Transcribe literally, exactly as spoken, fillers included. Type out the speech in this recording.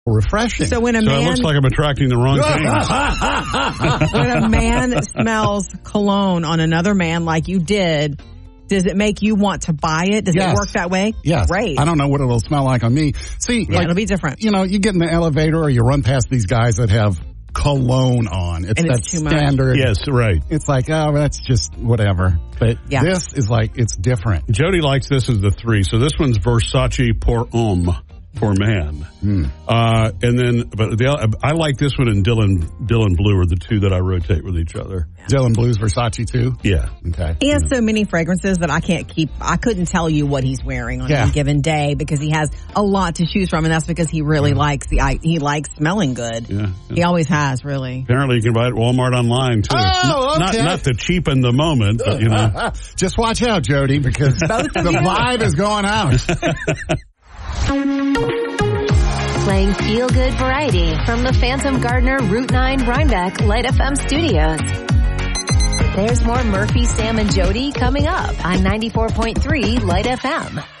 refreshing. So when a So man, it looks like I'm attracting the wrong things. when a man smells cologne on another man like you did, does it make you want to buy it? Does Yes. it work that way? Yes. Great. I don't know what it'll smell like on me. See, Yeah, like, it'll be different. you know, you get in the elevator or you run past these guys that have cologne on. It's And that it's too much. standard. Yes, right. It's like, oh, that's just whatever. But Yeah. this is like, it's different. Jody likes this as the three. So this one's Versace pour homme. For man. Mm. Uh, and then, but the, I like this one and Dylan, Dylan Blue are the two that I rotate with each other. Dylan Blue's Versace too? Yeah. Okay. He has so many fragrances that I can't keep, I couldn't tell you what he's wearing on Yeah. any given day because he has a lot to choose from, and that's because he really likes the, I, he likes smelling good. Yeah. He always has, really. Apparently you can buy it at Walmart online too. Oh, Not, okay. not to cheapen the moment, but you know. Just watch out, Jody, because Both of the you. vibe is going out. Playing feel-good variety from the Phantom Gardener Route nine Rhinebeck Light F M studios. There's more Murphy, Sam, and Jody coming up on ninety-four point three Light F M.